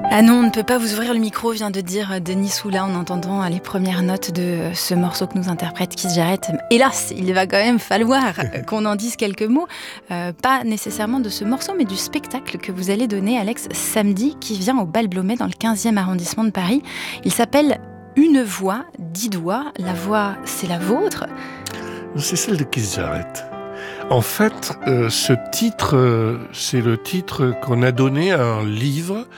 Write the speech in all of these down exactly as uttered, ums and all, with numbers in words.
Ah non, on ne peut pas vous ouvrir le micro, vient de dire Denis Soula en entendant les premières notes de ce morceau que nous interprète Keith Jarrett. Hélas, il va quand même falloir qu'on en dise quelques mots, euh, pas nécessairement de ce morceau, mais du spectacle que vous allez donner, Alex, samedi, qui vient au Bal Blomet dans le quinzième arrondissement de Paris. Il s'appelle Une voix, dix doigts. La voix, c'est la vôtre? C'est celle de Keith Jarrett. En fait, euh, ce titre, euh, c'est le titre qu'on a donné à un livre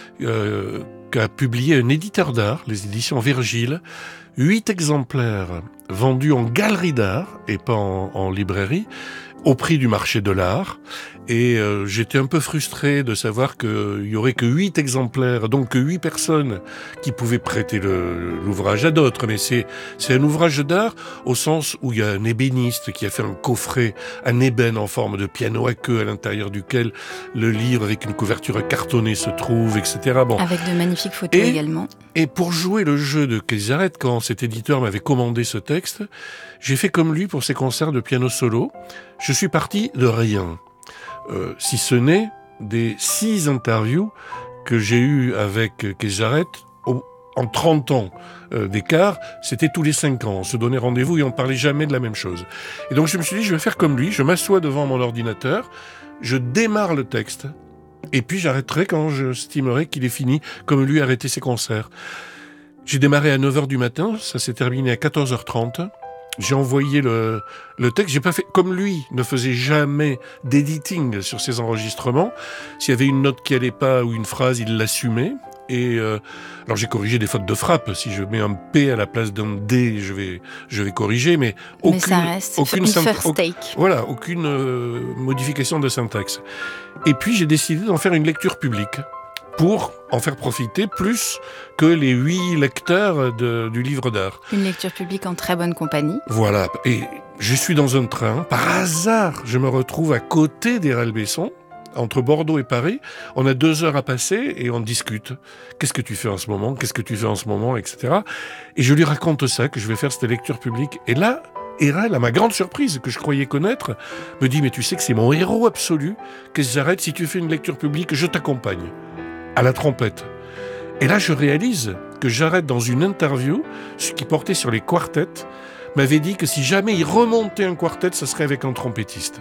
euh, qu'a publié un éditeur d'art, les éditions Virgile. Huit exemplaires vendus en galerie d'art et pas en, en librairie, au prix du marché de l'art. Et euh, j'étais un peu frustré de savoir qu'il y aurait que huit exemplaires, donc que huit personnes qui pouvaient prêter le, l'ouvrage à d'autres. Mais c'est, c'est un ouvrage d'art au sens où il y a un ébéniste qui a fait un coffret, un ébène en forme de piano à queue à l'intérieur duquel le livre avec une couverture cartonnée se trouve, et cetera. Bon. Avec de magnifiques photos et, également. Et pour jouer le jeu de Keith Jarrett, quand cet éditeur m'avait commandé ce texte, j'ai fait comme lui pour ses concerts de piano solo. Je suis parti de rien. Euh, si ce n'est des six interviews que j'ai eues avec Keith Jarrett au, en trente ans euh, d'écart, c'était tous les cinq ans. On se donnait rendez-vous et on ne parlait jamais de la même chose. Et donc je me suis dit, je vais faire comme lui, je m'assois devant mon ordinateur, je démarre le texte, et puis j'arrêterai quand je estimerai qu'il est fini, comme lui a arrêté ses concerts. J'ai démarré à neuf heures du matin, ça s'est terminé à quatorze heures trente. J'ai envoyé le, le texte. J'ai pas fait comme lui, ne faisait jamais d'editing sur ses enregistrements. S'il y avait une note qui allait pas ou une phrase, il l'assumait. Et euh, alors j'ai corrigé des fautes de frappe. Si je mets un P à la place d'un D, je vais je vais corriger, mais aucune mais ça reste aucune une synta- first take. Au, voilà, aucune euh, modification de syntaxe. Et puis j'ai décidé d'en faire une lecture publique, pour en faire profiter plus que les huit lecteurs de, du livre d'art. Une lecture publique en très bonne compagnie. Voilà, et je suis dans un train, par hasard, je me retrouve à côté d'Erel Besson, entre Bordeaux et Paris. On a deux heures à passer et on discute. Qu'est-ce que tu fais en ce moment? Qu'est-ce que tu fais en ce moment? Etc. Et je lui raconte ça, que je vais faire cette lecture publique. Et là, Erel, à ma grande surprise, que je croyais connaître, me dit « Mais tu sais que c'est mon héros absolu, que j'arrête, si tu fais une lecture publique, je t'accompagne. » À la trompette. Et là, je réalise que Jarrett, dans une interview, ce qui portait sur les quartets, m'avait dit que si jamais il remontait un quartet, ce serait avec un trompettiste.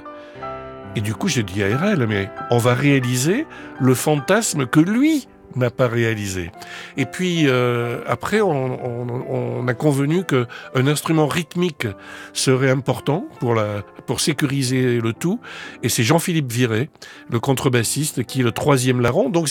Et du coup, j'ai dit à Erel, mais on va réaliser le fantasme que lui n'a pas réalisé. Et puis, euh, après, on, on, on a convenu qu'un instrument rythmique serait important pour, la, pour sécuriser le tout. Et c'est Jean-Philippe Viré, le contrebassiste, qui est le troisième larron. Donc,